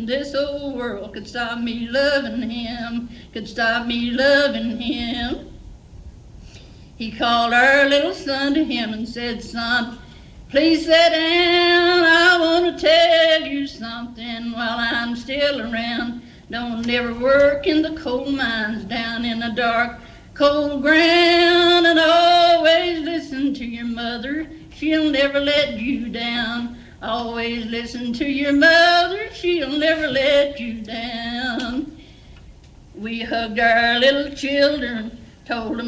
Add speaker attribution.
Speaker 1: this old world could stop me loving him, could stop me loving him. He called our little son to him and said, son, please sit down, I want to tell you something while I'm still around. Don't ever work in the coal mines down in the dark, cold ground, and always listen to your mother, she'll never let you down. Always listen to your mother, she'll never let you down. We hugged our little children, told them